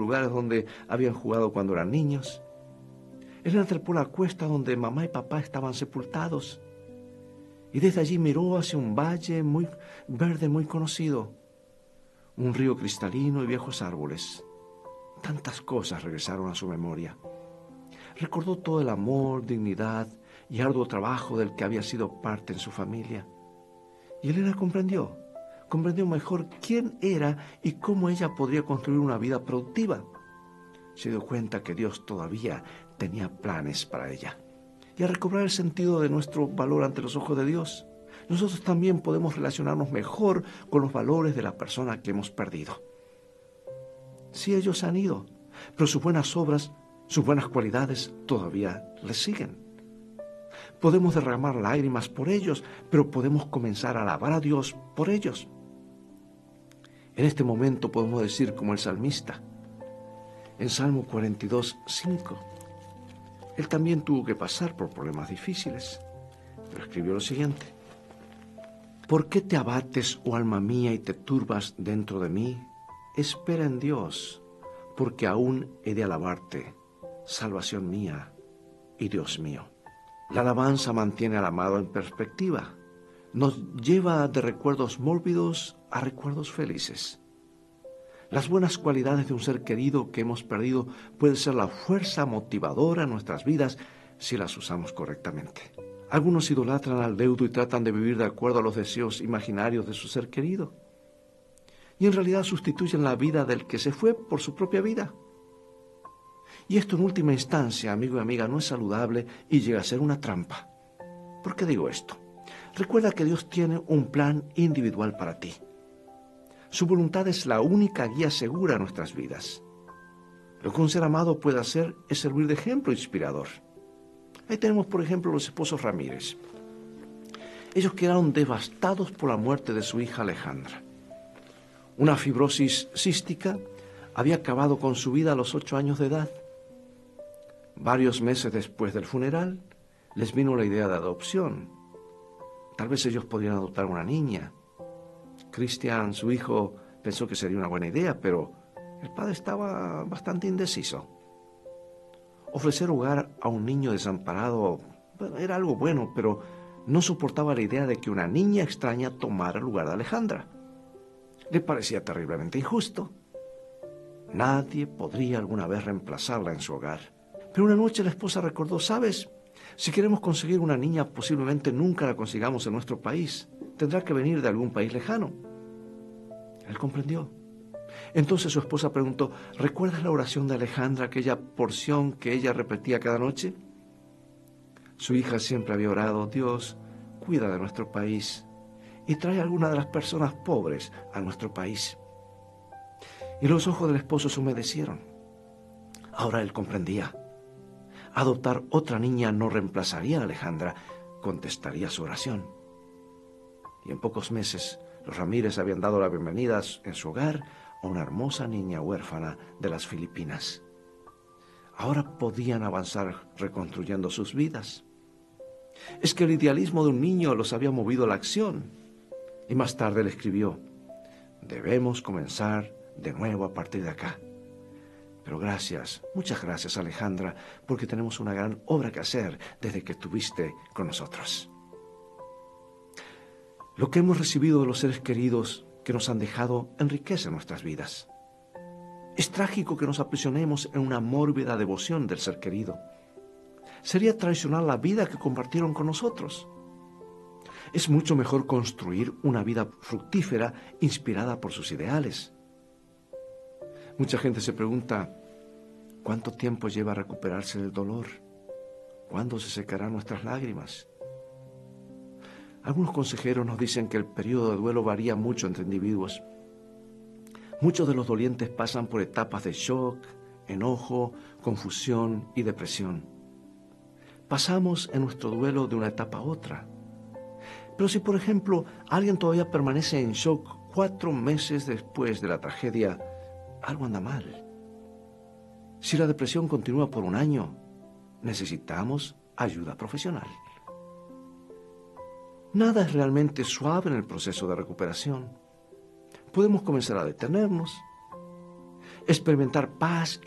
lugares donde habían jugado cuando eran niños. Elena trepó la cuesta donde mamá y papá estaban sepultados. Y desde allí miró hacia un valle muy verde, muy conocido. Un río cristalino y viejos árboles. Tantas cosas regresaron a su memoria. Recordó todo el amor, dignidad y arduo trabajo del que había sido parte en su familia. Y Elena comprendió mejor quién era y cómo ella podría construir una vida productiva. Se dio cuenta que Dios todavía tenía planes para ella. Y al recobrar el sentido de nuestro valor ante los ojos de Dios, nosotros también podemos relacionarnos mejor con los valores de la persona que hemos perdido. Sí, ellos han ido, pero sus buenas obras, sus buenas cualidades todavía les siguen. Podemos derramar lágrimas por ellos, pero podemos comenzar a alabar a Dios por ellos. En este momento podemos decir como el salmista, en Salmo 42:5, él también tuvo que pasar por problemas difíciles, pero escribió lo siguiente: ¿por qué te abates, oh alma mía, y te turbas dentro de mí? Espera en Dios, porque aún he de alabarte, salvación mía y Dios mío. La alabanza mantiene al amado en perspectiva, nos lleva de recuerdos mórbidos a recuerdos felices. Las buenas cualidades de un ser querido que hemos perdido pueden ser la fuerza motivadora en nuestras vidas si las usamos correctamente. Algunos idolatran al deudo y tratan de vivir de acuerdo a los deseos imaginarios de su ser querido. Y en realidad sustituyen la vida del que se fue por su propia vida. Y esto en última instancia, amigo y amiga, no es saludable y llega a ser una trampa. ¿Por qué digo esto? Recuerda que Dios tiene un plan individual para ti. Su voluntad es la única guía segura a nuestras vidas. Lo que un ser amado puede hacer es servir de ejemplo inspirador. Ahí tenemos, por ejemplo, los esposos Ramírez. Ellos quedaron devastados por la muerte de su hija Alejandra. Una fibrosis cística había acabado con su vida a los 8 años de edad. Varios meses después del funeral, les vino la idea de adopción. Tal vez ellos podrían adoptar una niña. Cristian, su hijo, pensó que sería una buena idea, pero el padre estaba bastante indeciso. Ofrecer hogar a un niño desamparado era algo bueno, pero no soportaba la idea de que una niña extraña tomara el lugar de Alejandra. Le parecía terriblemente injusto. Nadie podría alguna vez reemplazarla en su hogar. Pero una noche la esposa recordó, ¿sabes? Si queremos conseguir una niña, posiblemente nunca la consigamos en nuestro país. Tendrá que venir de algún país lejano. Él comprendió. Entonces su esposa preguntó, ¿recuerdas la oración de Alejandra, aquella porción que ella repetía cada noche? Su hija siempre había orado, Dios, cuida de nuestro país y trae a alguna de las personas pobres a nuestro país. Y los ojos del esposo se humedecieron. Ahora él comprendía. Adoptar otra niña no reemplazaría a Alejandra, contestaría su oración. Y en pocos meses, los Ramírez habían dado la bienvenida en su hogar a una hermosa niña huérfana de las Filipinas. Ahora podían avanzar reconstruyendo sus vidas. Es que el idealismo de un niño los había movido a la acción. Y más tarde le escribió, debemos comenzar de nuevo a partir de acá. Pero gracias, muchas gracias Alejandra, porque tenemos una gran obra que hacer desde que estuviste con nosotros. Lo que hemos recibido de los seres queridos que nos han dejado enriquece nuestras vidas. Es trágico que nos aprisionemos en una mórbida devoción del ser querido. Sería traicionar la vida que compartieron con nosotros. Es mucho mejor construir una vida fructífera inspirada por sus ideales. Mucha gente se pregunta, ¿cuánto tiempo lleva a recuperarse del dolor? ¿Cuándo se secarán nuestras lágrimas? Algunos consejeros nos dicen que el periodo de duelo varía mucho entre individuos. Muchos de los dolientes pasan por etapas de shock, enojo, confusión y depresión. Pasamos en nuestro duelo de una etapa a otra. Pero si, por ejemplo, alguien todavía permanece en shock 4 meses después de la tragedia, algo anda mal. Si la depresión continúa por 1 año, necesitamos ayuda profesional. Nada es realmente suave en el proceso de recuperación. Podemos comenzar a detenernos. experimentar paz